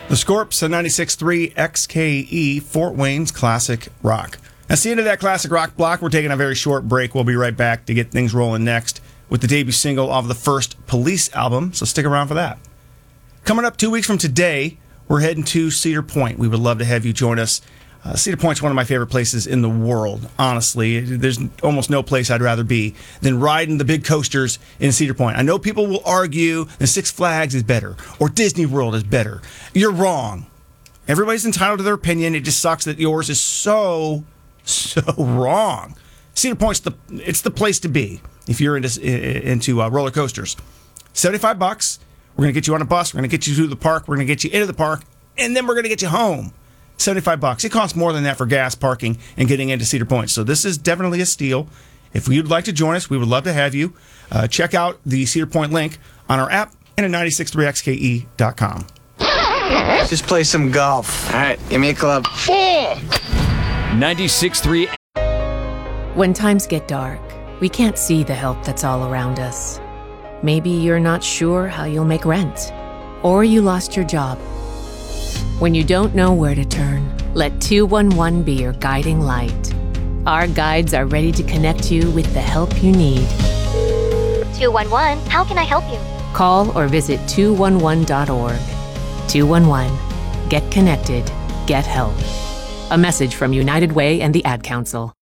The Scorps on 96.3 XKE, Fort Wayne's Classic Rock. That's the end of that Classic Rock block. We're taking a very short break. We'll be right back to get things rolling next with the debut single of the first Police album, so stick around for that. Coming up 2 weeks from today, we're heading to Cedar Point. We would love to have you join us. Cedar Point's one of my favorite places in the world, honestly. There's almost no place I'd rather be than riding the big coasters in Cedar Point. I know people will argue that Six Flags is better or Disney World is better. You're wrong. Everybody's entitled to their opinion. It just sucks that yours is so wrong. Cedar Point's the place to be if you're into roller coasters. $75. We're going to get you on a bus. We're going to get you to the park. We're going to get you into the park. And then we're going to get you home. $75. It costs more than that for gas, parking, and getting into Cedar Point. So this is definitely a steal. If you'd like to join us, we would love to have you. Check out the Cedar Point link on our app and at 963xke.com. Just play some golf. All right, give me a club. 4! 96.3. When times get dark, we can't see the help that's all around us. Maybe you're not sure how you'll make rent, or you lost your job. When you don't know where to turn, let 211 be your guiding light. Our guides are ready to connect you with the help you need. 211, how can I help you? Call or visit 211.org. 211. Get connected. Get help. A message from United Way and the Ad Council.